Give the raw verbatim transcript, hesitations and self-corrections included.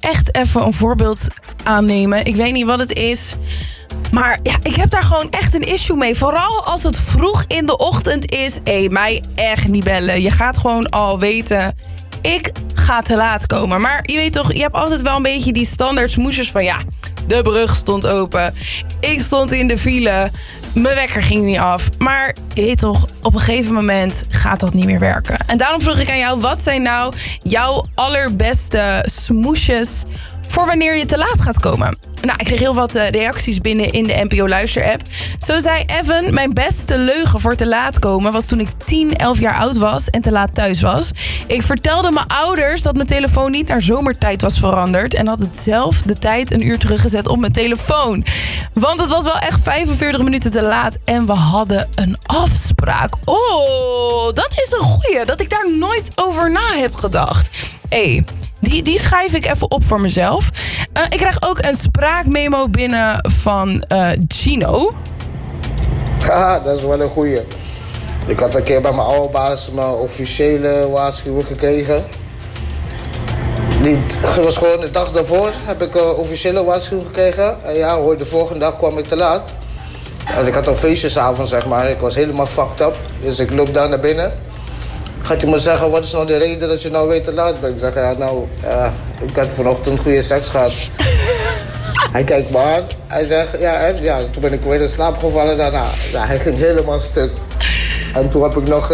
echt even een voorbeeld aannemen. Ik weet niet wat het is. Maar ja, ik heb daar gewoon echt een issue mee. Vooral als het vroeg in de ochtend is. Hé, hey, mij echt niet bellen. Je gaat gewoon al weten, ik ga te laat komen. Maar je weet toch, je hebt altijd wel een beetje die standaard smoesjes van... ja, de brug stond open. Ik stond in de file. Mijn wekker ging niet af. Maar je weet toch, op een gegeven moment gaat dat niet meer werken. En daarom vroeg ik aan jou, wat zijn nou jouw allerbeste smoesjes voor wanneer je te laat gaat komen? Nou, ik kreeg heel wat uh, reacties binnen in de N P O Luister-app. Zo zei Evan, mijn beste leugen voor te laat komen was toen ik tien, elf jaar oud was en te laat thuis was. Ik vertelde mijn ouders dat mijn telefoon niet naar zomertijd was veranderd en had het zelf de tijd een uur teruggezet op mijn telefoon. Want het was wel echt vijfenveertig minuten te laat en we hadden een afspraak. Oh, dat is een goeie, dat ik daar nooit over na heb gedacht. Hé, hey, Die, die schrijf ik even op voor mezelf. Uh, ik krijg ook een spraakmemo binnen van uh, Gino. Haha, dat is wel een goeie. Ik had een keer bij mijn oude baas mijn officiële waarschuwing gekregen. Die was gewoon de dag daarvoor heb ik een officiële waarschuwing gekregen. En ja hoor, de volgende dag kwam ik te laat. En ik had een feestje s'avonds, zeg maar. Ik was helemaal fucked up. Dus ik loop daar naar binnen. Gaat hij me zeggen, wat is nou de reden dat je nou weer te laat bent? Ik zeg, ja, nou, ja, ik had vanochtend goede seks gehad. Hij kijkt me aan. Hij zegt, ja, en ja, toen ben ik weer in slaap gevallen daarna. Ja, hij ging helemaal stuk. En toen heb ik nog